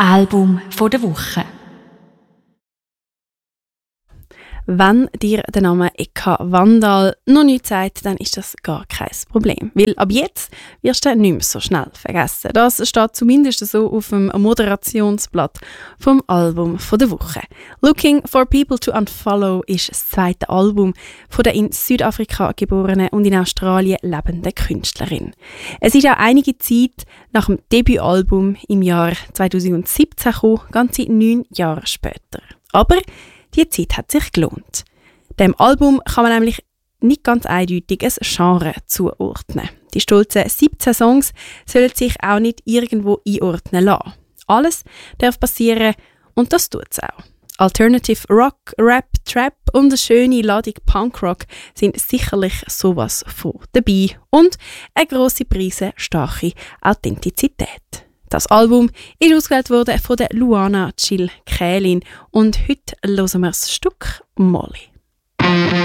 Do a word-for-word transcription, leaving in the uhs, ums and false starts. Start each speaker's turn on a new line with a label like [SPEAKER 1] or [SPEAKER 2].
[SPEAKER 1] Album von der Woche.
[SPEAKER 2] Wenn dir der Name Eka Vandal noch nichts sagt, dann ist das gar kein Problem. Weil ab jetzt wirst du nicht mehr so schnell vergessen. Das steht zumindest so auf dem Moderationsblatt vom Album von der Woche. «Looking for People to Unfollow» ist das zweite Album von der in Südafrika geborenen und in Australien lebenden Künstlerin. Es ist auch einige Zeit nach dem Debütalbum im Jahr zweitausendsiebzehn gekommen, ganze neun Jahre später. Aber die Zeit hat sich gelohnt. Dem Album kann man nämlich nicht ganz eindeutig ein Genre zuordnen. Die stolzen siebzehn Songs sollen sich auch nicht irgendwo einordnen lassen. Alles darf passieren und das tut es auch. Alternative Rock, Rap, Trap und eine schöne Ladung Punkrock sind sicherlich sowas von dabei und eine grosse Prise starke Authentizität. Das Album ist ausgewählt worden von der Luana Jill Kählin und heute hören wir das Stück «Molly».